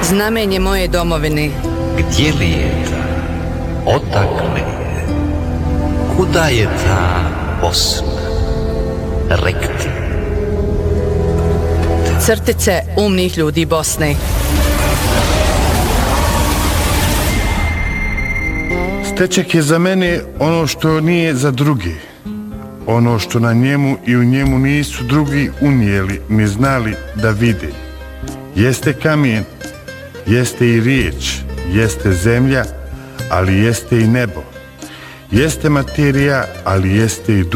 Znamenje moje domovine. Gdje lijeta? Odakle je? Kuda je ta Bosna? Rekti. Crtice umnih ljudi Bosne. Steček je za mene ono što nije za druge. Ono što na njemu i u njemu nisu drugi unijeli ni znali da vide. Jeste kamen, jeste i riječ, jeste zemlja, ali jeste i nebo. Jeste materija, ali jeste i duh.